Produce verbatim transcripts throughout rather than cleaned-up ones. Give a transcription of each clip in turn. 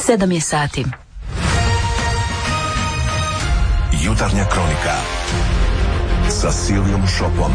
Sedam je sati. Jutarnja kronika sa Silijom Šopom.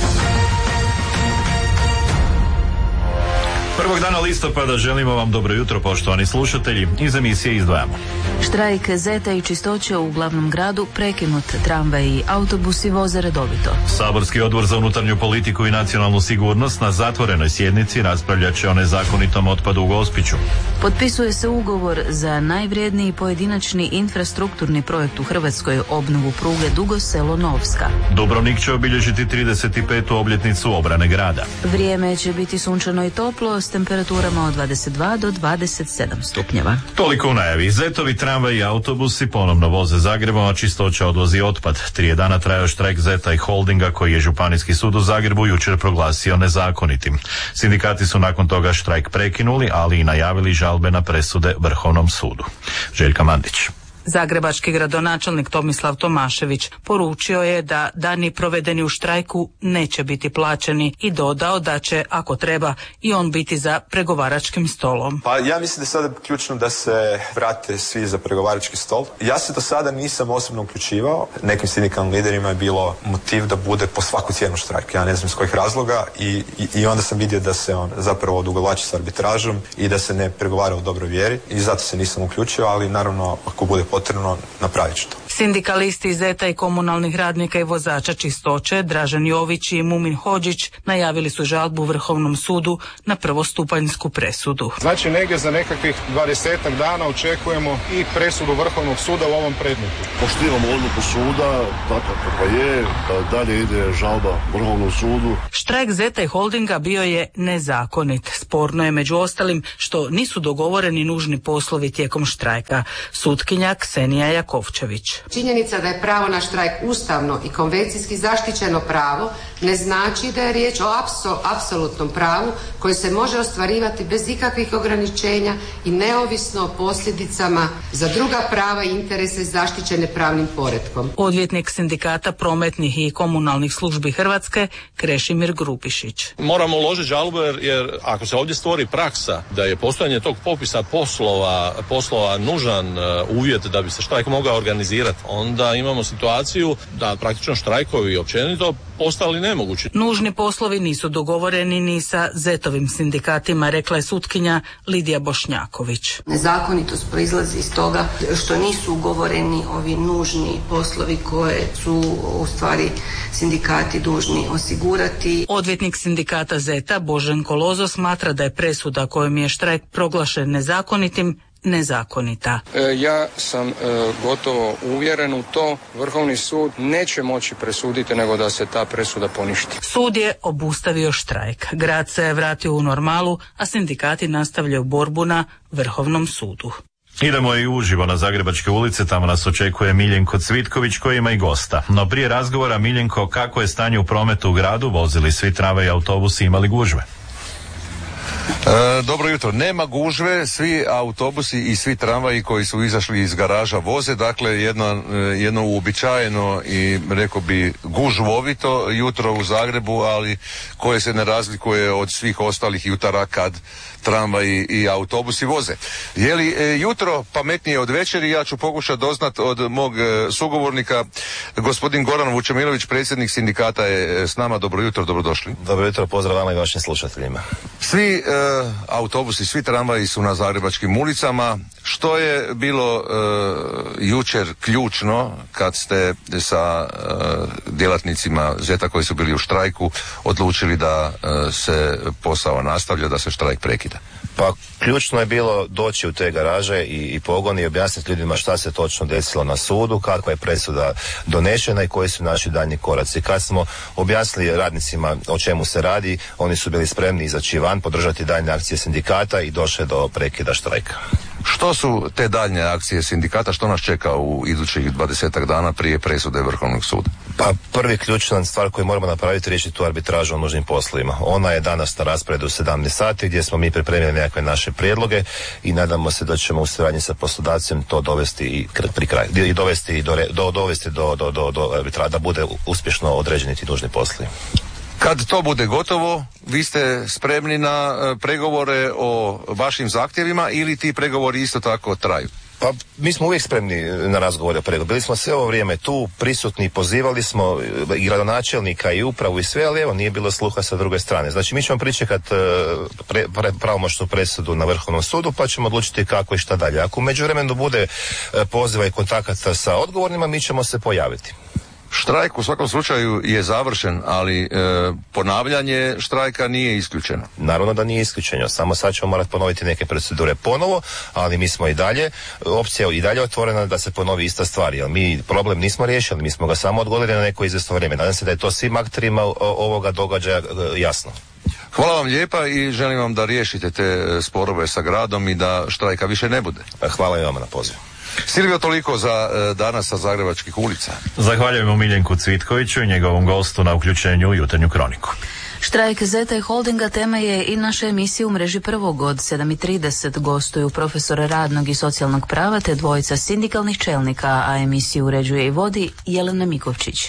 Prvog dana listopada želimo vam dobro jutro, poštovani slušatelji. Iz emisije izdvajamo. Štrajk Zeta i čistoće u glavnom gradu prekinut, tramvaj i autobusi voze redovito. Saborski odbor za unutarnju politiku i nacionalnu sigurnost na zatvorenoj sjednici raspravljat će o nezakonitom otpadu u Gospiću. Potpisuje se ugovor za najvrijedniji pojedinačni infrastrukturni projekt u Hrvatskoj, obnovu pruge Dugo Selo-Novska. Dubrovnik će obilježiti trideset petu obljetnicu obrane grada. Vrijeme će biti sunčano i toplo s temperaturama od dvadeset dva do dvadeset sedam stupnjeva. Toliko u najavi. Zetovi, tramvaj i autobusi ponovno voze Zagrebom, a čistoća odvozi otpad. Trije dana trajao štrajk Zeta i Holdinga koji je Županijski sud u Zagrebu jučer proglasio nezakonitim. Sindikati su nakon toga štrajk prekinuli, ali i najavili žalbe na presude Vrhovnom sudu. Željka Mandić. Zagrebački gradonačelnik Tomislav Tomašević poručio je da dani provedeni u štrajku neće biti plaćeni i dodao da će, ako treba, i on biti za pregovaračkim stolom. Pa ja mislim da je sada ključno da se vrate svi za pregovarački stol. Ja se do sada nisam osobno uključivao. Nekim sindikalnim liderima je bilo motiv da bude po svaku cijenu štrajk. Ja ne znam s kojih razloga i, i, i onda sam vidio da se on zapravo odugovlači s arbitražom i da se ne pregovara u dobroj vjeri i zato se nisam uključio, ali naravno ako bude potrebno, napravit ću to. Sindikalisti Zeta i komunalnih radnika i vozača čistoće Dražen Jović i Mumin Hodžić najavili su žalbu Vrhovnom sudu na prvostupanjsku presudu. Znači negdje za nekakvih dvadesetak dana očekujemo i presudu Vrhovnog suda u ovom predmetu. Poštivamo odluku suda, tako kako je, dalje ide žalba Vrhovnom sudu. Štrajk Zeta i Holdinga bio je nezakonit. Sporno je među ostalim što nisu dogovoreni nužni poslovi tijekom štrajka. Sutkinja Ksenija Jakovčević. Činjenica da je pravo na štrajk ustavno i konvencijski zaštićeno pravo ne znači da je riječ o apso, apsolutnom pravu koje se može ostvarivati bez ikakvih ograničenja i neovisno o posljedicama za druga prava i interese zaštićene pravnim poretkom. Odvjetnik sindikata prometnih i komunalnih službi Hrvatske Krešimir Grubišić. Moramo uložiti žalbu jer, jer ako se ovdje stvori praksa da je postojanje tog popisa poslova, poslova nužan uh, uvjet da bi se štrajk mogao organizirati, onda imamo situaciju da praktično štrajkovi općenito postali nemogući. Nužni poslovi nisu dogovoreni ni sa Zetovim sindikatima, rekla je sutkinja Lidija Bošnjaković. Nezakonitost proizlazi iz toga što nisu ugovoreni ovi nužni poslovi koje su u stvari sindikati dužni osigurati. Odvjetnik sindikata Zeta Boženko Lozo smatra da je presuda kojom je štrajk proglašen nezakonitim nezakonita. E, ja sam e, gotovo uvjeren u to. Vrhovni sud neće moći presuditi nego da se ta presuda poništi. Sud je obustavio štrajk. Grad se je vratio u normalu, a sindikati nastavljaju borbu na Vrhovnom sudu. Idemo i uživo na Zagrebačke ulice, tamo nas očekuje Miljenko Cvitković koji ima i gosta. No prije razgovora, Miljenko, kako je stanje u prometu u gradu? Vozili svi tramvaj i autobusi, imali gužve? E, dobro jutro. Nema gužve, svi autobusi i svi tramvaji koji su izašli iz garaža voze, dakle jedno, jedno uobičajeno i rekao bi gužvovito jutro u Zagrebu, ali koje se ne razlikuje od svih ostalih jutara kad tramvaji i autobusi voze. Je li e, jutro pametnije od večeri? Ja ću pokušati doznat od mog e, sugovornika. Gospodin Goran Vučemilović, predsjednik sindikata, je e, s nama. Dobro jutro, dobrodošli. Dobro jutro, pozdrav vama i vašim slušateljima. Svi e, autobusi, svi tramvaji su na zagrebačkim ulicama. Što je bilo e, jučer ključno kad ste sa e, djelatnicima Zeta koji su bili u štrajku odlučili da e, se posao nastavlja, da se štrajk prekida? Pa ključno je bilo doći u te garaže i, i pogon i objasniti ljudima šta se točno desilo na sudu, kakva je presuda donešena i koji su naši daljnji koraci. Kad smo objasnili radnicima o čemu se radi, oni su bili spremni izaći van, podržati daljnje akcije sindikata i došle do prekida štrajka. Što su te daljnje akcije sindikata, što nas čeka u idućih dvadesetak dana prije presude Vrhovnog suda? Pa prvi ključna stvar koju moramo napraviti je riješiti tu arbitražu o nužnim poslovima. Ona je danas na rasporedu u sedamnaest sati gdje smo mi pripremili nekakve naše prijedloge i nadamo se da ćemo u suradnji sa poslodavcem to dovesti i pri kraju i dovesti do, do, dovesti do, do, do, do arbitraža, da bude uspješno određeni ti nužni poslovi. Kad to bude gotovo, vi ste spremni na pregovore o vašim zahtjevima ili ti pregovori isto tako traju? Pa mi smo uvijek spremni na razgovore o pregovoru. Bili smo sve ovo vrijeme tu, prisutni, pozivali smo i gradonačelnika i upravu i sve, ali evo nije bilo sluha sa druge strane. Znači mi ćemo pričekati pre, pre, pravomoćnu presudu na Vrhovnom sudu pa ćemo odlučiti kako i šta dalje. Ako u međuvremenu bude poziva i kontakata sa odgovornima, mi ćemo se pojaviti. Štrajk u svakom slučaju je završen, ali e, ponavljanje štrajka nije isključeno. Naravno da nije isključeno, samo sad ćemo morati ponoviti neke procedure ponovo, ali mi smo i dalje, opcija i dalje otvorena da se ponovi ista stvar, jer mi problem nismo riješili, mi smo ga samo odgodili na neko izvjesno vrijeme. Nadam se da je to svim akterima ovoga događaja jasno. Hvala vam lijepa i želim vam da riješite te sporove sa gradom i da štrajka više ne bude. Hvala i vama na pozivu. Silvio, toliko za e, danas sa zagrebačkih ulica. Zahvaljujemo Miljenku Cvitkoviću i njegovom gostu na uključenju u Jutarnju kroniku. Štrajk Zeta i Holdinga tema je i naše emisije u mreži prvog. Od sedam i trideset gostuju profesor radnog i socijalnog prava te dvojica sindikalnih čelnika, a emisiju uređuje i vodi Jelena Mikovčić.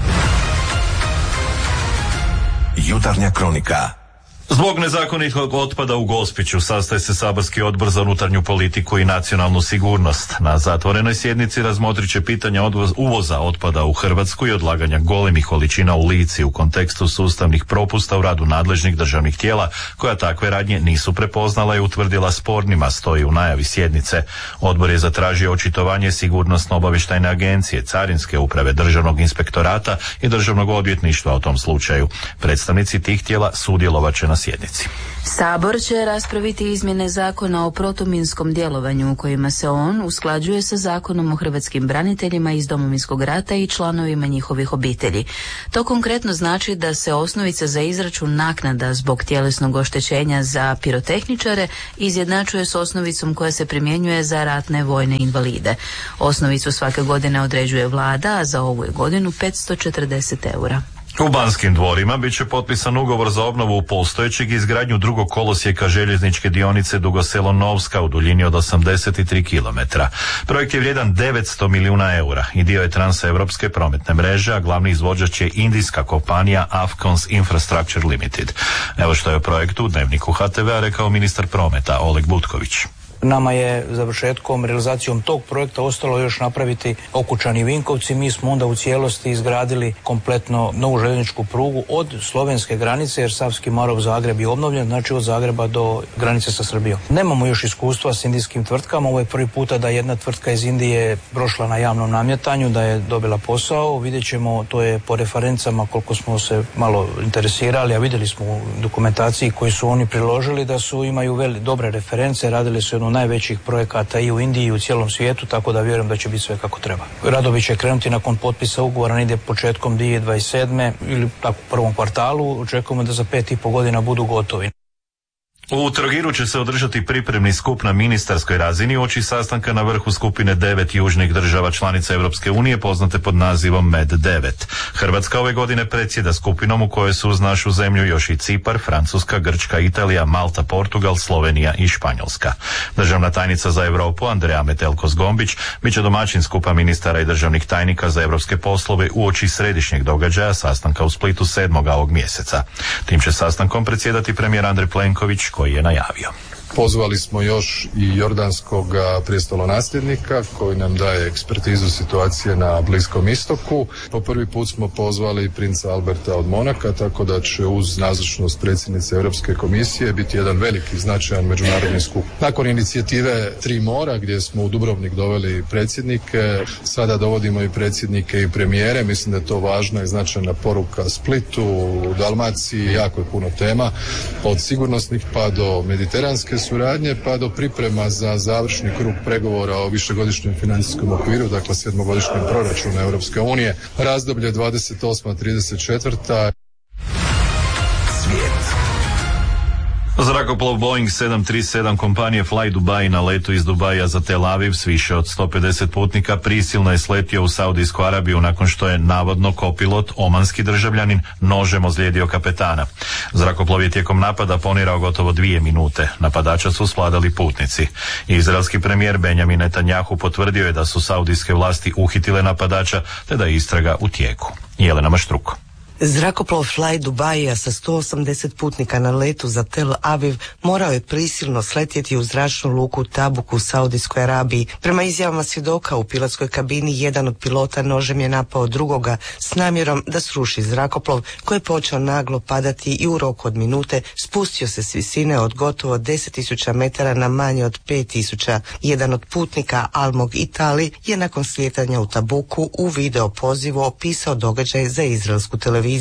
Jutarnja kronika. Zbog nezakonitog otpada u Gospiću sastaje se saborski odbor za unutarnju politiku i nacionalnu sigurnost. Na zatvorenoj sjednici razmotrit će pitanja odvoz, uvoza otpada u Hrvatsku i odlaganja golemih količina u Lici u kontekstu sustavnih propusta u radu nadležnih državnih tijela koja takve radnje nisu prepoznala i utvrdila spornima, stoji u najavi sjednice. Odbor je zatražio očitovanje Sigurnosno-obavještajne agencije, Carinske uprave, Državnog inspektorata i Državnog odvjetništva o tom slučaju. Predstavnici tih tijela sudjelovat će na sjednici. Sabor će raspraviti izmjene zakona o protuminskom djelovanju u kojima se on usklađuje sa Zakonom o hrvatskim braniteljima iz Domovinskog rata i članovima njihovih obitelji. To konkretno znači da se osnovica za izračun naknada zbog tjelesnog oštećenja za pirotehničare izjednačuje s osnovicom koja se primjenjuje za ratne vojne invalide. Osnovicu svake godine određuje vlada, a za ovu godinu petsto četrdeset eura. U Banskim dvorima bit će potpisan ugovor za obnovu postojećeg i izgradnju drugog kolosijeka željezničke dionice Dugo Selo-Novska u duljini od osamdeset tri kilometra. Projekt je vrijedan devetsto milijuna eura i dio je transeuropske prometne mreže, a glavni izvođač je indijska kompanija Afcons Infrastructure Limited. Evo što je o projektu u Dnevniku H T V-a rekao ministar prometa Oleg Butković. Nama je završetkom, realizacijom tog projekta ostalo još napraviti Okučani i Vinkovci. Mi smo onda u cijelosti izgradili kompletno novu željezničku prugu od slovenske granice, jer Savski Marof Zagreb je obnovljen, znači od Zagreba do granice sa Srbijom. Nemamo još iskustva s indijskim tvrtkama, ovo je prvi puta da jedna tvrtka iz Indije prošla na javnom namjetanju, da je dobila posao. Vidjet ćemo, to je po referencama koliko smo se malo interesirali, a vidjeli smo u dokumentaciji koju su oni priložili da su imaju veli, dobre reference, radili su jednu najvećih projekata i u Indiji i u cijelom svijetu, tako da vjerujem da će biti sve kako treba. Radovi će krenuti nakon potpisa ugovora, ide početkom dvije tisuće dvadeset sedme ili tako u prvom kvartalu. Očekujemo da za pet i pol godina budu gotovi. U Trogiru će se održati pripremni skup na ministarskoj razini uoči sastanka na vrhu skupine devet južnih država članica Europske unije poznate pod nazivom Med devet. Hrvatska ove godine predsjeda skupinom u kojoj su uz našu zemlju još i Cipar, Francuska, Grčka, Italija, Malta, Portugal, Slovenija i Španjolska. Državna tajnica za Europu Andreja Metelko-Zgombić bit će domaćin skupa ministara i državnih tajnika za europske poslove uoči središnjeg događaja sastanka u Splitu sedmoga ovog mjeseca. Tim će sastankom predsjedati premijer Andrej Plenković koji je najavio. Pozvali smo još i jordanskog prijestolonasljednika koji nam daje ekspertizu situacije na Bliskom istoku. Po prvi put smo pozvali princa Alberta od Monaka, tako da će uz nazočnost predsjednice Europske komisije biti jedan veliki značajan međunarodni skup. Nakon inicijative Tri mora gdje smo u Dubrovnik doveli predsjednike, sada dovodimo i predsjednike i premijere. Mislim da je to važna i značajna poruka Splitu, u Dalmaciji, jako je puno tema, od sigurnosnih pa do mediteranske suradnje pa do priprema za završni krug pregovora o višegodišnjem financijskom okviru, dakle sedmogodišnjem proračunu Europske unije, razdoblje dvadeset osma trideset četvrta Zrakoplov Boeing sedam tri sedam kompanije Fly Dubai na letu iz Dubaja za Tel Aviv s više od sto pedeset putnika prisilno je sletio u Saudijsku Arabiju nakon što je navodno kopilot, omanski državljanin, nožem ozlijedio kapetana. Zrakoplov je tijekom napada ponirao gotovo dvije minute. Napadača su svladali putnici. Izraelski premijer Benjamin Netanjahu potvrdio je da su saudijske vlasti uhitile napadača te da je istraga u tijeku. Jelena Maštruko. Zrakoplov Fly Dubaija sa sto osamdeset putnika na letu za Tel Aviv morao je prisilno sletjeti u zračnu luku Tabuk u Saudijskoj Arabiji. Prema izjavama svjedoka u pilotskoj kabini jedan od pilota nožem je napao drugoga s namjerom da sruši zrakoplov koji je počeo naglo padati i u roku od minute spustio se s visine od gotovo deset tisuća metara na manje od pet tisuća. Jedan od putnika, Almog Itali, je nakon slijetanja u Tabuku u video pozivu opisao događaj za izraelsku televiziju.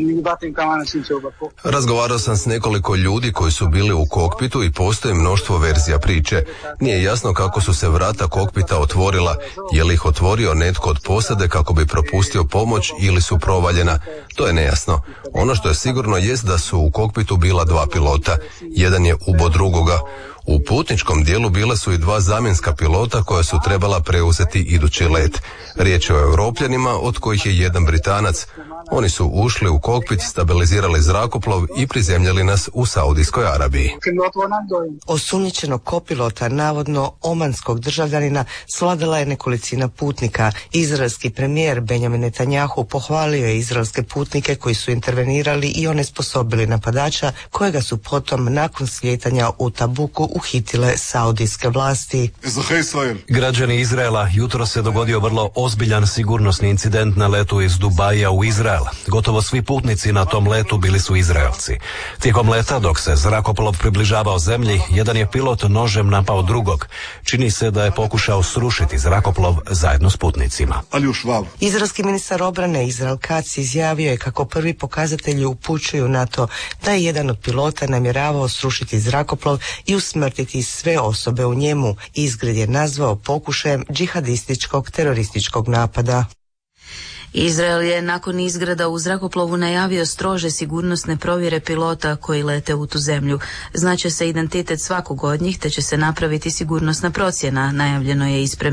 Razgovarao sam s nekoliko ljudi koji su bili u kokpitu i postoji mnoštvo verzija priče. Nije jasno kako su se vrata kokpita otvorila, je li ih otvorio netko od posade kako bi propustio pomoć ili su provaljena. To je nejasno. Ono što je sigurno jest da su u kokpitu bila dva pilota. Jedan je ubo drugoga. U putničkom dijelu bile su i dva zamjenska pilota koja su trebala preuzeti idući let. Riječ je o Europljanima, od kojih je jedan Britanac. Oni su ušli u kokpit, stabilizirali zrakoplov i prizemljali nas u Saudijskoj Arabiji. Osumnjičenog kopilota, navodno omanskog državljanina, svladala je nekolicina putnika. Izraelski premijer Benjamin Netanjahu pohvalio je izraelske putnike koji su intervenirali i onesposobili napadača, kojega su potom nakon slijetanja u Tabuku uhitile saudijske vlasti. Građani Izraela, jutro se dogodio vrlo ozbiljan sigurnosni incident na letu iz Dubaija u Izrael. Gotovo svi putnici na tom letu bili su Izraelci. Tijekom leta, dok se zrakoplov približavao zemlji, jedan je pilot nožem napao drugog. Čini se da je pokušao srušiti zrakoplov zajedno s putnicima. Izraelski ministar obrane Izrael Katz izjavio je kako prvi pokazatelji upućuju na to da je jedan od pilota namjeravao srušiti zrakoplov i usmrtiti sve osobe u njemu. Izgred je nazvao pokušajem džihadističkog terorističkog napada. Izrael je nakon izgrada u zrakoplovu najavio strože sigurnosne provjere pilota koji lete u tu zemlju. Znaće se identitet svakog od njih te će se napraviti sigurnosna procjena, najavljeno je ispred